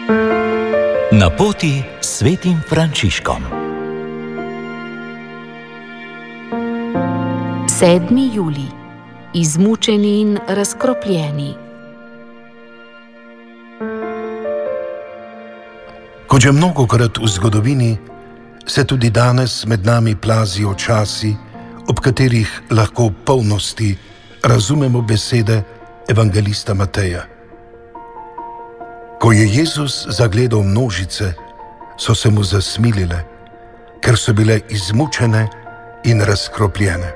Na poti s svetim Frančiškom. 7. julij. Izmučeni in razkropljeni. Kot že mnogokrat v zgodovini, se tudi danes med nami plazijo časi, ob katerih lahko v polnosti razumemo besede evangelista Mateja. Ko je Jezus zagledal množice, so se mu zasmilile, ker so bile izmučene in razkropljene.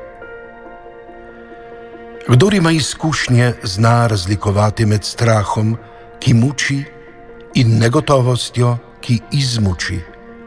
Kdor ima izkušnje, zna razlikovati med strahom, ki muči, in negotovostjo, ki izmuči.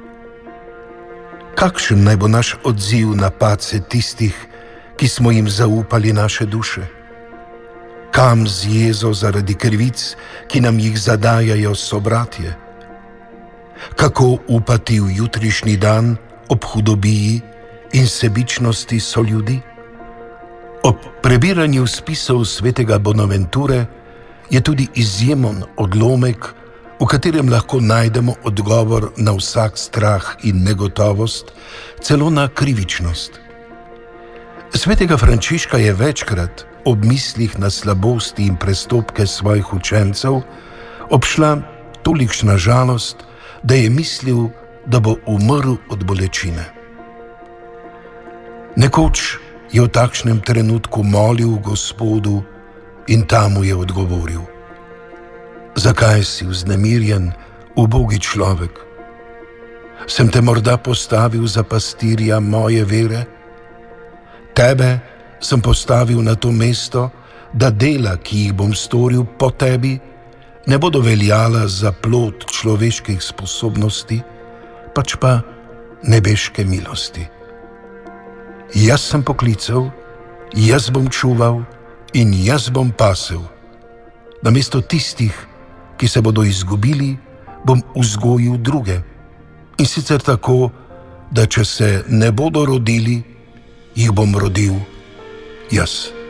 Kakšen naj bo naš odziv na padce tistih, ki smo jim zaupali naše duše? Kam z jezo zaradi krivic, ki nam jih zadajajo sobratje? Kako upati v jutrišnji dan ob hudobiji in sebičnosti soljudi? Ob prebiranju spisov svetega Bonaventure je tudi izjemen odlomek, v katerem lahko najdemo odgovor na vsak strah in negotovost, celo na krivičnost. Svetega Frančiška je večkrat ob mislih na slabosti in prestopke svojih učencev obšla tolikšna žalost, da je mislil, da bo umrl od bolečine. Nekoč je v takšnem trenutku molil Gospodu in ta mu je odgovoril: zakaj si vznemirjen, ubogi človek? Sem te morda postavil za pastirja moje vere? Tebe sem postavil na to mesto, da dela, ki jih bom storil po tebi, ne bodo veljala za plod človeških sposobnosti, pač pa nebeške milosti. Jaz sem poklical, jaz bom čuval in jaz bom pasel. Namesto tistih, ki se bodo izgubili, bom vzgojil druge. In sicer tako, da če se ne bodo rodili, jih bom rodil jaz.